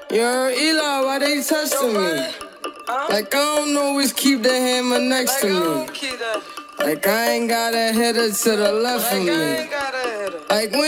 Yo, Eli, why they testing me? Like, I don't always keep the hammer next to me. Like, I ain't got a hitter to the left of me. Like, we